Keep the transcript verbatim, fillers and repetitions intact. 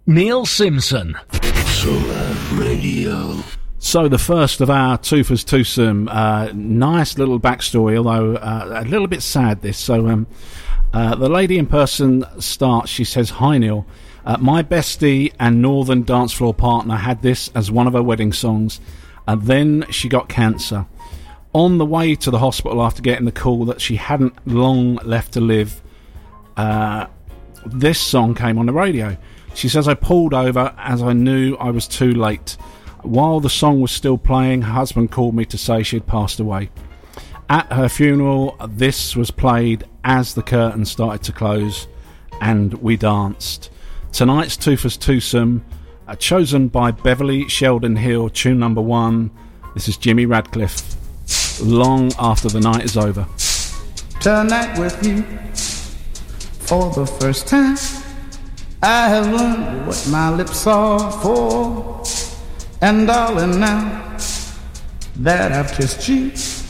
Neil Simpson. Solar Radio. So the first of our Toothers Twosome, uh, nice little backstory, although uh, a little bit sad this. So um, uh, the lady in person starts, she says, "Hi Neil, uh, my bestie and northern dance floor partner had this as one of her wedding songs, and then she got cancer. On the way to the hospital after getting the call that she hadn't long left to live, uh, this song came on the radio. She says, I pulled over as I knew I was too late. While the song was still playing, her husband called me to say she had passed away. At her funeral, this was played as the curtain started to close, and we danced. Tonight's Toothers Twosome, uh, chosen by Beverly Sheldon Hill, tune number one. This is Jimmy Radcliffe, Long After the Night Is Over. Tonight with you, for the first time, I have learned what my lips are for. And darling, now that I've kissed you,